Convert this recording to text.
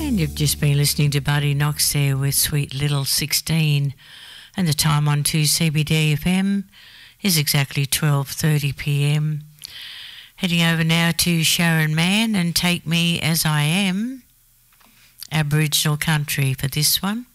And you've just been listening to Buddy Knox there with Sweet Little 16. And the time on 2CBD FM is exactly 12:30 p.m. Heading over now to Sharon Mann and Take Me As I Am, Aboriginal country for this one.